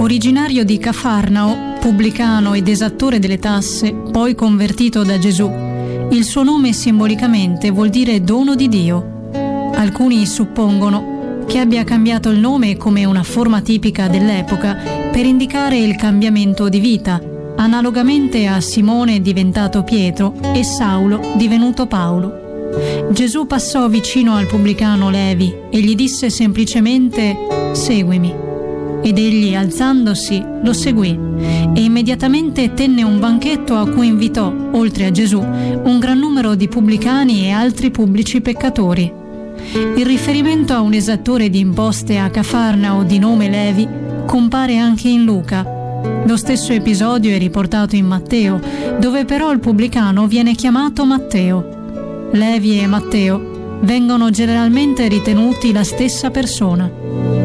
Originario di Cafarnao, pubblicano ed esattore delle tasse, poi convertito da Gesù, il suo nome simbolicamente vuol dire dono di Dio. Alcuni suppongono che abbia cambiato il nome come una forma tipica dell'epoca per indicare il cambiamento di vita, analogamente a Simone diventato Pietro e Saulo divenuto Paolo. Gesù passò vicino al pubblicano Levi e gli disse semplicemente «Seguimi». Ed egli, alzandosi, lo seguì e immediatamente tenne un banchetto a cui invitò, oltre a Gesù, un gran numero di pubblicani e altri pubblici peccatori. Il riferimento a un esattore di imposte a Cafarnao di nome Levi compare anche in Luca. Lo stesso episodio è riportato in Matteo, dove però il pubblicano viene chiamato Matteo. Levi e Matteo vengono generalmente ritenuti la stessa persona.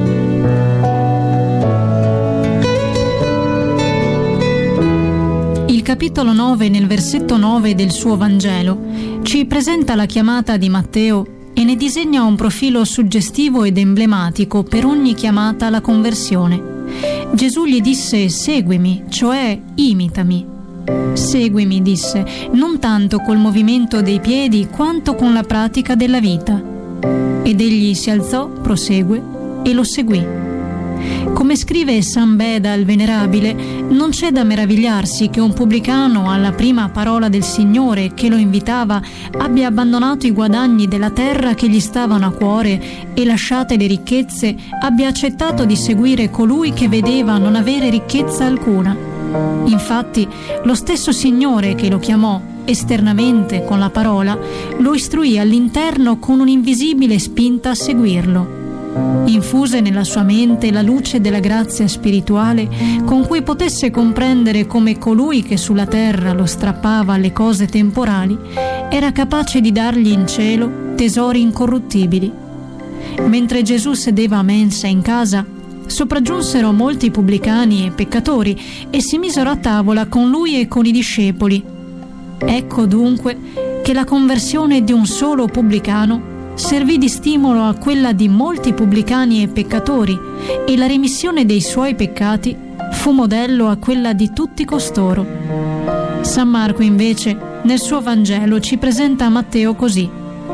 Il capitolo 9, nel versetto 9 del suo Vangelo, ci presenta la chiamata di Matteo e ne disegna un profilo suggestivo ed emblematico per ogni chiamata alla conversione. Gesù gli disse «Seguimi», cioè imitami. Seguimi, disse, non tanto col movimento dei piedi quanto con la pratica della vita. Ed egli si alzò, prosegue, e lo seguì. Come scrive San Beda il Venerabile, non c'è da meravigliarsi che un pubblicano, alla prima parola del Signore che lo invitava, abbia abbandonato i guadagni della terra che gli stavano a cuore e, lasciate le ricchezze, abbia accettato di seguire colui che vedeva non avere ricchezza alcuna. Infatti, lo stesso Signore che lo chiamò esternamente con la parola, lo istruì all'interno con un'invisibile spinta a seguirlo. Infuse nella sua mente la luce della grazia spirituale con cui potesse comprendere come colui che sulla terra lo strappava alle cose temporali era capace di dargli in cielo tesori incorruttibili. Mentre Gesù sedeva a mensa in casa, sopraggiunsero molti pubblicani e peccatori e si misero a tavola con lui e con i discepoli. Ecco dunque che la conversione di un solo pubblicano servì di stimolo a quella di molti pubblicani e peccatori, e la remissione dei suoi peccati fu modello a quella di tutti costoro. San Marco invece nel suo Vangelo ci presenta Matteo così: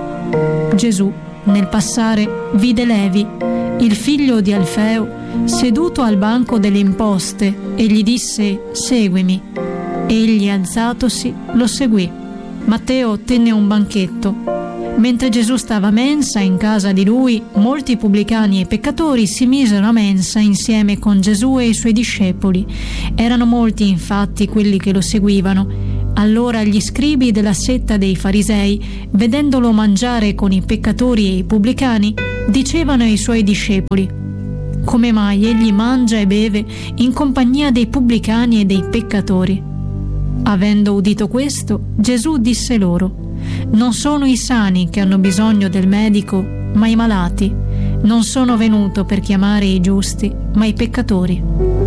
Gesù nel passare vide Levi, il figlio di Alfeo, seduto al banco delle imposte e gli disse «Seguimi». Egli, alzatosi, lo seguì. Matteo tenne un banchetto. Mentre Gesù stava a mensa in casa di lui, molti pubblicani e peccatori si misero a mensa insieme con Gesù e i suoi discepoli. Erano molti infatti quelli che lo seguivano. Allora gli scribi della setta dei farisei, vedendolo mangiare con i peccatori e i pubblicani, dicevano ai suoi discepoli: «Come mai egli mangia e beve in compagnia dei pubblicani e dei peccatori?» Avendo udito questo, Gesù disse loro: «Non sono i sani che hanno bisogno del medico, ma i malati. Non sono venuto per chiamare i giusti, ma i peccatori».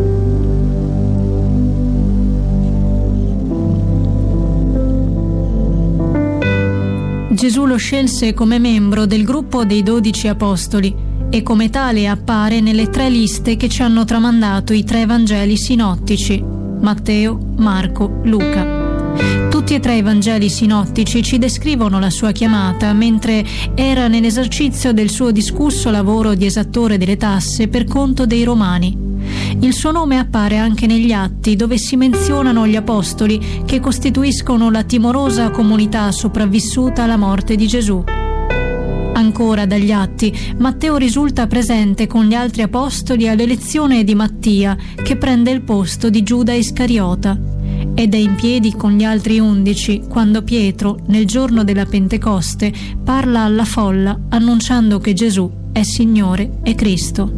Gesù lo scelse come membro del gruppo dei 12 apostoli e come tale appare nelle 3 liste che ci hanno tramandato i 3 Vangeli sinottici: Matteo, Marco, Luca. Tutti e 3 i Vangeli sinottici ci descrivono la sua chiamata mentre era nell'esercizio del suo discusso lavoro di esattore delle tasse per conto dei Romani. Il suo nome appare anche negli Atti, dove si menzionano gli apostoli che costituiscono la timorosa comunità sopravvissuta alla morte di Gesù. Ancora dagli Atti, Matteo risulta presente con gli altri apostoli all'elezione di Mattia, che prende il posto di Giuda Iscariota, ed è in piedi con gli altri 11 quando Pietro, nel giorno della Pentecoste, parla alla folla annunciando che Gesù è Signore e Cristo.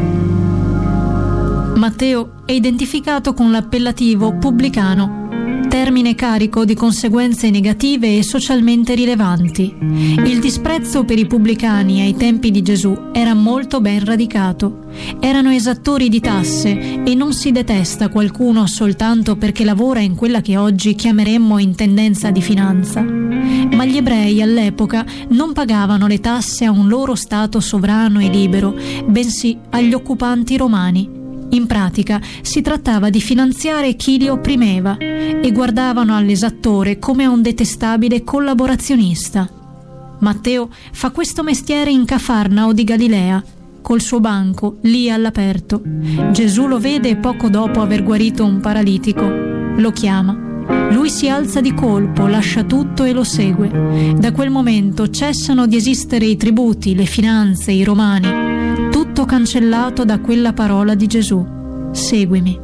Matteo è identificato con l'appellativo pubblicano. termine carico di conseguenze negative e socialmente rilevanti. Il disprezzo per i pubblicani ai tempi di Gesù era molto ben radicato. Erano esattori di tasse e non si detesta qualcuno soltanto perché lavora in quella che oggi chiameremmo intendenza di finanza. Ma gli ebrei all'epoca non pagavano le tasse a un loro stato sovrano e libero, bensì agli occupanti romani. In pratica si trattava di finanziare chi li opprimeva e guardavano all'esattore come a un detestabile collaborazionista. Matteo fa questo mestiere in Cafarnao di Galilea, col suo banco lì all'aperto. Gesù lo vede poco dopo aver guarito un paralitico. Lo chiama. Lui si alza di colpo, lascia tutto e lo segue. Da quel momento cessano di esistere i tributi, le finanze, i romani. Tutto cancellato da quella parola di Gesù: seguimi.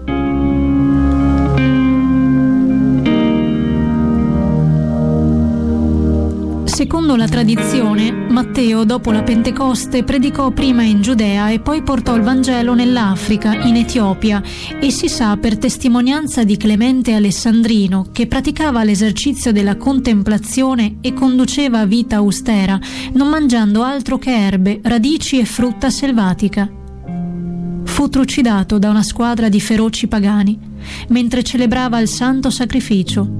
Secondo la tradizione, Matteo, dopo la Pentecoste, predicò prima in Giudea e poi portò il Vangelo nell'Africa, in Etiopia, e si sa per testimonianza di Clemente Alessandrino, che praticava l'esercizio della contemplazione e conduceva vita austera, non mangiando altro che erbe, radici e frutta selvatica. Fu trucidato da una squadra di feroci pagani, mentre celebrava il santo sacrificio.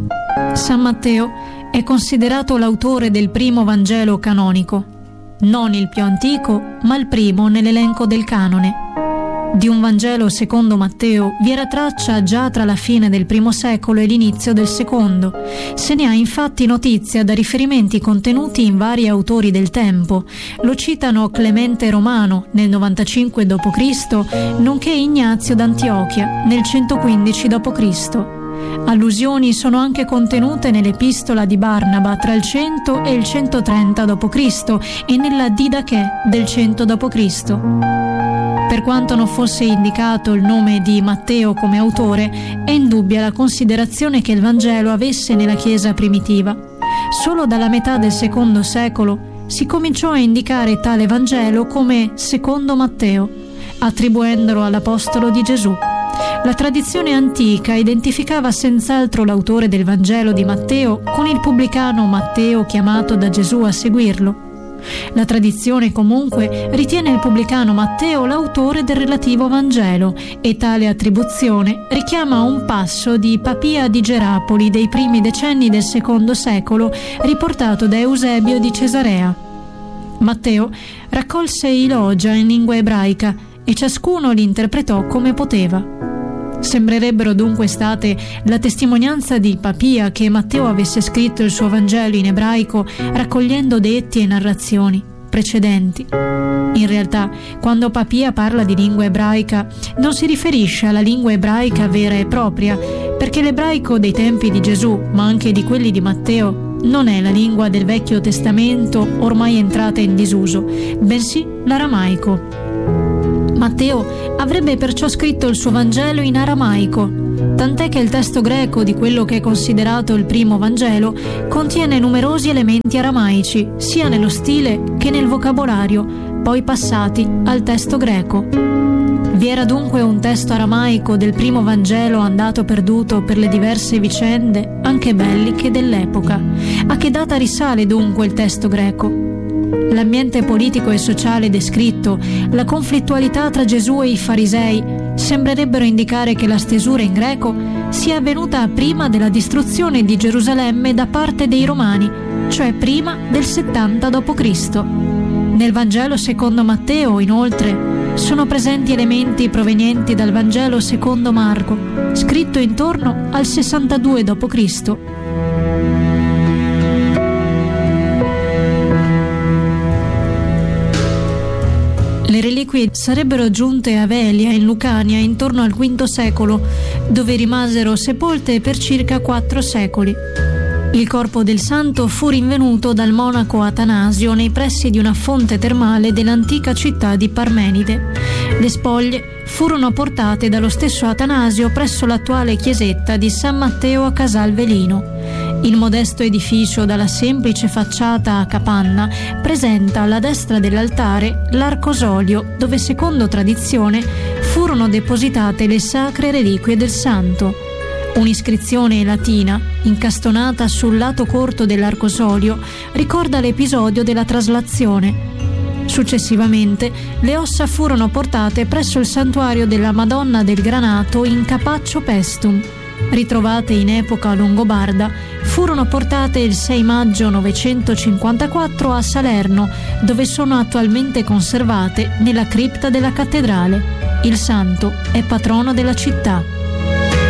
San Matteo è considerato l'autore del primo Vangelo canonico, non il più antico, ma il primo nell'elenco del canone. Di un Vangelo secondo Matteo vi era traccia già tra la fine del I secolo e l'inizio del secondo. Se ne ha infatti notizia da riferimenti contenuti in vari autori del tempo. Lo citano Clemente Romano nel 95 d.C., nonché Ignazio d'Antiochia nel 115 d.C. Allusioni sono anche contenute nell'epistola di Barnaba tra il 100 e il 130 d.C. e nella Didache del 100 d.C. Per quanto non fosse indicato il nome di Matteo come autore, è indubbia la considerazione che il Vangelo avesse nella Chiesa primitiva. Solo dalla metà del secondo secolo si cominciò a indicare tale Vangelo come secondo Matteo, attribuendolo all'apostolo di Gesù. La tradizione antica identificava senz'altro l'autore del Vangelo di Matteo con il pubblicano Matteo chiamato da Gesù a seguirlo. La tradizione comunque ritiene il pubblicano Matteo l'autore del relativo Vangelo e tale attribuzione richiama un passo di Papia di Gerapoli dei primi decenni del secondo secolo riportato da Eusebio di Cesarea. Matteo raccolse i logia in lingua ebraica e ciascuno li interpretò come poteva. Sembrerebbero dunque state la testimonianza di Papia che Matteo avesse scritto il suo Vangelo in ebraico raccogliendo detti e narrazioni precedenti. In realtà, quando Papia parla di lingua ebraica, non si riferisce alla lingua ebraica vera e propria, perché l'ebraico dei tempi di Gesù, ma anche di quelli di Matteo, non è la lingua del Vecchio Testamento ormai entrata in disuso, bensì l'aramaico. Matteo avrebbe perciò scritto il suo Vangelo in aramaico, tant'è che il testo greco di quello che è considerato il primo Vangelo contiene numerosi elementi aramaici, sia nello stile che nel vocabolario, poi passati al testo greco. Vi era dunque un testo aramaico del primo Vangelo andato perduto per le diverse vicende, anche belliche, dell'epoca. A che data risale dunque il testo greco? L'ambiente politico e sociale descritto, la conflittualità tra Gesù e i farisei, sembrerebbero indicare che la stesura in greco sia avvenuta prima della distruzione di Gerusalemme da parte dei Romani, cioè prima del 70 d.C. Nel Vangelo secondo Matteo, inoltre, sono presenti elementi provenienti dal Vangelo secondo Marco, scritto intorno al 62 d.C. Le reliquie sarebbero giunte a Velia, in Lucania, intorno al V secolo, dove rimasero sepolte per circa 4 secoli. Il corpo del santo fu rinvenuto dal monaco Atanasio nei pressi di una fonte termale dell'antica città di Parmenide. Le spoglie furono portate dallo stesso Atanasio presso l'attuale chiesetta di San Matteo a Casalvelino. Il modesto edificio dalla semplice facciata a capanna presenta alla destra dell'altare l'arcosolio dove, secondo tradizione, furono depositate le sacre reliquie del santo. Un'iscrizione latina, incastonata sul lato corto dell'arcosolio, ricorda l'episodio della traslazione. Successivamente, le ossa furono portate presso il santuario della Madonna del Granato in Capaccio Pestum. Ritrovate in epoca longobarda, furono portate il 6 maggio 954 a Salerno, dove sono attualmente conservate nella cripta della cattedrale. Il santo è patrono della città.